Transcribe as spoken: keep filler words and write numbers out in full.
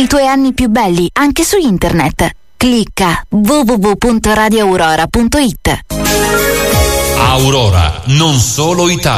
i tuoi anni più belli anche su internet. Clicca w w w punto radio aurora punto it. Aurora, non solo Italia.